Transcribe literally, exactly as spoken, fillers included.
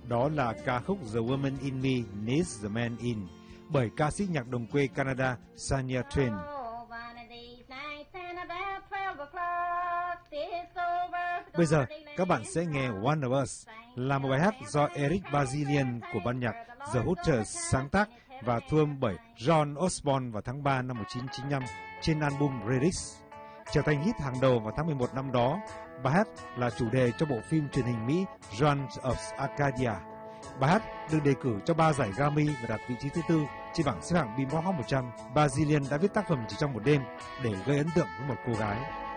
Đó là ca khúc The Woman in Me Needs the Man In bởi ca sĩ nhạc đồng quê Canada Shania Twain. Bây giờ các bạn sẽ nghe One of Us, là một bài hát do Eric Bazilian của ban nhạc The Hooters sáng tác và thu âm bởi John Osborne vào tháng ba năm một nghìn chín trăm chín mươi lăm trên album Lyrics. Trở thành hit hàng đầu vào tháng mười một năm đó, bài hát là chủ đề cho bộ phim truyền hình Mỹ Joan of Arcadia. Bài hát được đề cử cho ba giải Grammy và đạt vị trí thứ tư trên bảng xếp hạng Billboard Hot một trăm. Bazilian đã viết tác phẩm chỉ trong một đêm để gây ấn tượng với một cô gái.